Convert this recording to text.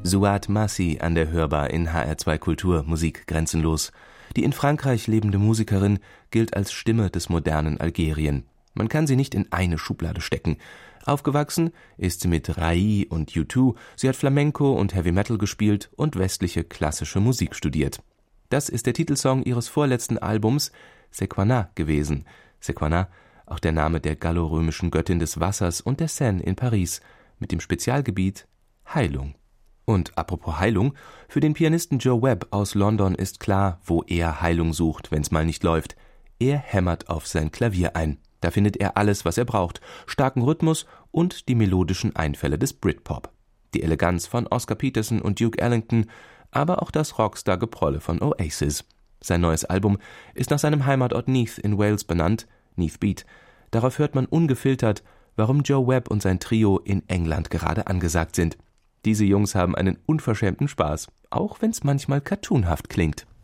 Suad Massi an der Hörbar in HR2 Kultur, Musik grenzenlos. Die in Frankreich lebende Musikerin gilt als Stimme des modernen Algerien. Man kann sie nicht in eine Schublade stecken. Aufgewachsen ist sie mit Rai und U2, sie hat Flamenco und Heavy Metal gespielt und westliche klassische Musik studiert. Das ist der Titelsong ihres vorletzten Albums Sequana gewesen. Sequana, auch der Name der gallorömischen Göttin des Wassers und der Seine in Paris, mit dem Spezialgebiet Heilung. Und apropos Heilung, für den Pianisten Joe Webb aus London ist klar, wo er Heilung sucht, wenn's mal nicht läuft. Er hämmert auf sein Klavier ein. Da findet er alles, was er braucht, starken Rhythmus und die melodischen Einfälle des Britpop. Die Eleganz von Oscar Peterson und Duke Ellington, aber auch das Rockstar-Geprolle von Oasis. Sein neues Album ist nach seinem Heimatort Neath in Wales benannt, Neath Beat. Darauf hört man ungefiltert, warum Joe Webb und sein Trio in England gerade angesagt sind. Diese Jungs haben einen unverschämten Spaß, auch wenn's manchmal cartoonhaft klingt.